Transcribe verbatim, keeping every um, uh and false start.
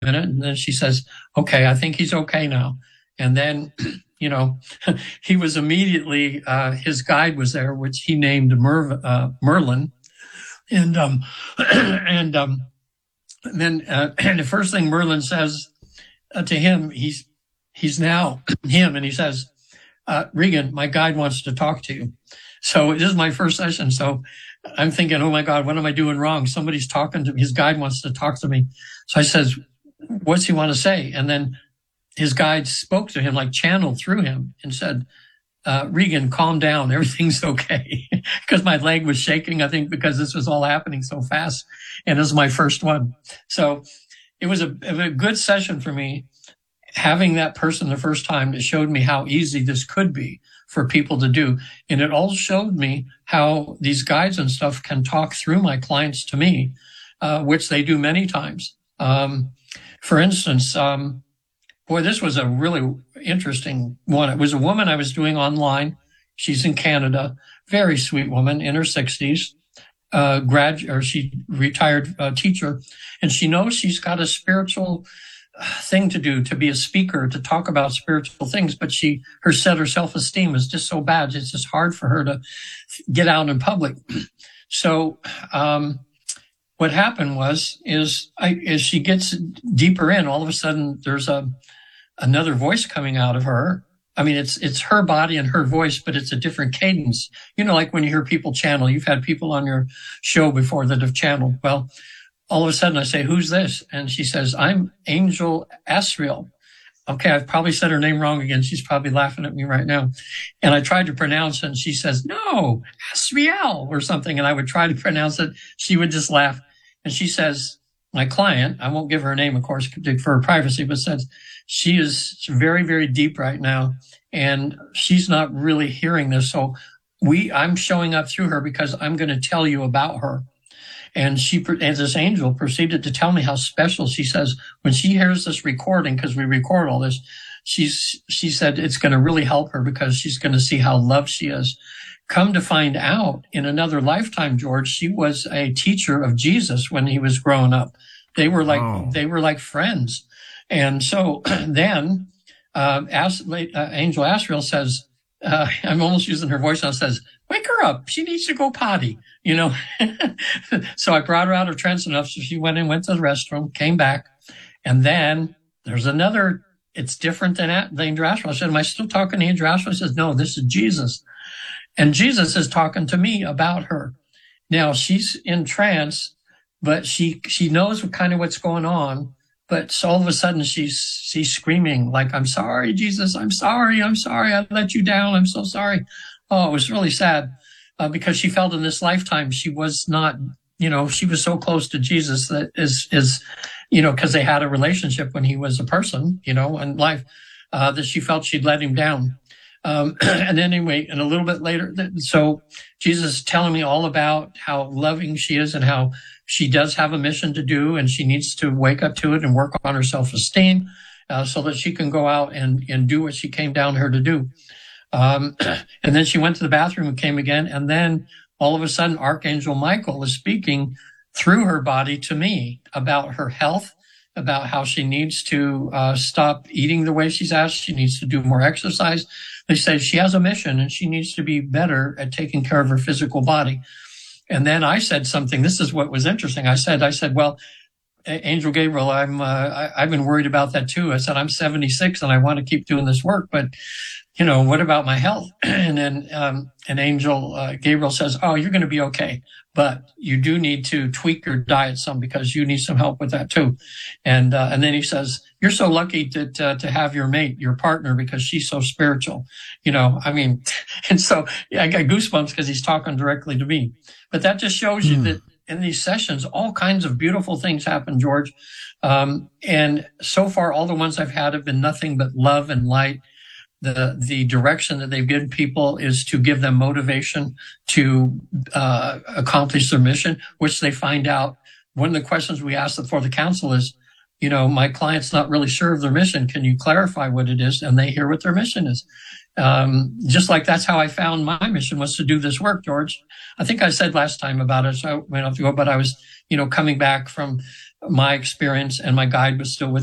minute. And then she says, okay, I think he's okay now. And then, you know, he was immediately, uh, his guide was there, which he named Mer, uh, Merlin. And, um, and, um, and then, uh, and the first thing Merlin says uh, to him, he's, he's now him. And he says, uh, Regan, my guide wants to talk to you. So this is my first session. So I'm thinking, oh my God, what am I doing wrong? Somebody's talking to me. His guide wants to talk to me. So I says, what's he want to say? And then his guide spoke to him, like channeled through him and said, uh, Regan, calm down. Everything's okay. Because my leg was shaking, I think, because this was all happening so fast. And this was my first one. So it was a, a good session for me. Having that person the first time, it showed me how easy this could be for people to do. And it all showed me how these guides and stuff can talk through my clients to me, uh, which they do many times. Um, for instance, um, boy, this was a really interesting one. It was a woman I was doing online. She's in Canada, very sweet woman in her sixties, uh, grad, or she retired uh, teacher. And she knows she's got a spiritual thing to do, to be a speaker, to talk about spiritual things, but she, her set, her self-esteem is just so bad. It's just hard for her to get out in public. So, um, what happened was, is I, as she gets deeper in, all of a sudden there's a, another voice coming out of her. I mean, it's, it's her body and her voice, but it's a different cadence. You know, like when you hear people channel, you've had people on your show before that have channeled. Well, all of a sudden I say, who's this? And she says, I'm Angel Asriel. Okay, I've probably said her name wrong again. She's probably laughing at me right now. And I tried to pronounce it, and she says, no, Asriel or something. And I would try to pronounce it. She would just laugh. And she says, my client, I won't give her name, of course, for her privacy, but says she is very, very deep right now. And she's not really hearing this. So we, I'm showing up through her because I'm going to tell you about her. And she, as this angel, proceeded to tell me how special. She says, when she hears this recording, because we record all this, she's, she said it's going to really help her because she's going to see how loved she is. Come to find out, in another lifetime, George, she was a teacher of Jesus when he was growing up. They were like, oh. they were like friends. And so then, uh, As, uh Angel Asriel says, uh, I'm almost using her voice now, says, wake her up. She needs to go potty, you know. So I brought her out of trance enough. So she went and went to the restroom, came back. And then there's another, it's different than, than Angel Asriel. I said, am I still talking to Angel Asriel? He says, no, this is Jesus. And Jesus is talking to me about her. Now she's in trance, but she, she knows what kind of what's going on. But so all of a sudden she's, she's screaming like, I'm sorry, Jesus. I'm sorry. I'm sorry. I let you down. I'm so sorry. Oh, it was really sad, uh, because she felt in this lifetime she was not, you know, she was so close to Jesus that is, is, you know, because they had a relationship when he was a person, you know, in life, uh, that she felt she'd let him down. Um, and then anyway, and a little bit later, so Jesus is telling me all about how loving she is and how she does have a mission to do, and she needs to wake up to it and work on her self-esteem, uh, so that she can go out and, and do what she came down here to do. Um, and then she went to the bathroom and came again. And then all of a sudden, Archangel Michael is speaking through her body to me about her health, about how she needs to uh, stop eating the way she's asked. She needs to do more exercise. They say she has a mission and she needs to be better at taking care of her physical body. And then I said something. This is what was interesting. I said, I said, well, Angel Gabriel, I'm, uh, I, I've been worried about that too. I said, I'm seventy-six and I want to keep doing this work, but you know, what about my health? And then, um, an Angel, uh, Gabriel says, oh, you're going to be okay, but you do need to tweak your diet some because you need some help with that too. And, uh, and then he says, you're so lucky to, to, to have your mate, your partner, because she's so spiritual, you know, I mean, and so yeah, I got goosebumps because he's talking directly to me, but that just shows you mm. that in these sessions, all kinds of beautiful things happen, George. Um, and so far, all the ones I've had have been nothing but love and light. The, the direction that they've given people is to give them motivation to, uh, accomplish their mission, which they find out. One of the questions we ask for the council is, you know, my client's not really sure of their mission. Can you clarify what it is? And they hear what their mission is. Um, just like that's how I found my mission was to do this work, George. I think I said last time about it, so I went off to go, but I was, you know, coming back from my experience, and my guide was still with